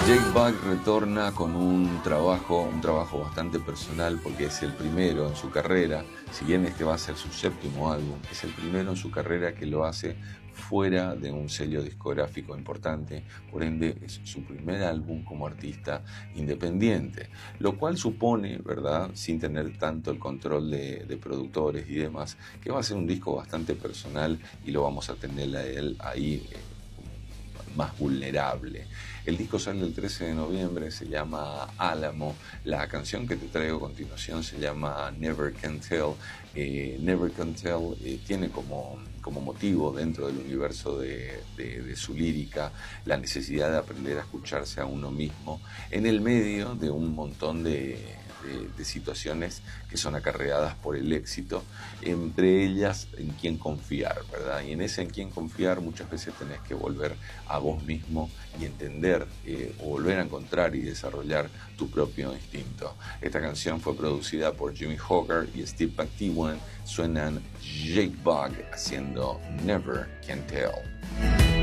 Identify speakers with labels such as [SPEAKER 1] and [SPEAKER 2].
[SPEAKER 1] Jake Buck retorna con un trabajo bastante personal porque es el primero en su carrera, si bien este va a ser su séptimo álbum, es el primero en su carrera que lo hace fuera de un sello discográfico importante, por ende es su primer álbum como artista independiente, lo cual supone, ¿verdad?, sin tener tanto el control de productores y demás, que va a ser un disco bastante personal y lo vamos a tener a él ahí más vulnerable. El disco sale el 13 de noviembre, se llama Álamo. La canción que te traigo a continuación se llama Never Can Tell. Never Can Tell tiene como motivo dentro del universo de su lírica la necesidad de aprender a escucharse a uno mismo en el medio de un montón de situaciones que son acarreadas por el éxito, entre ellas en quién confiar, ¿verdad? Y en ese en quién confiar muchas veces tenés que volver a vos mismo y entender o volver a encontrar y desarrollar tu propio instinto. Esta canción fue producida por Jimmy Hogarth y Steve McEwan. Suenan Jake Buck haciendo Never Can Tell.